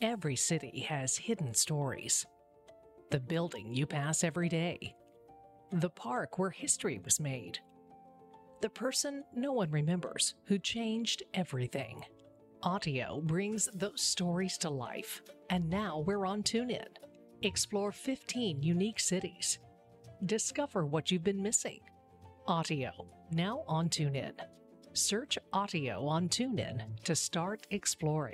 Every city has hidden stories. The building you pass every day. The park where history was made. The person no one remembers who changed everything. Audio brings those stories to life, and now we're on TuneIn. Explore 15 unique cities. Discover what you've been missing. Audio, now on TuneIn. Search Audio on TuneIn to start exploring.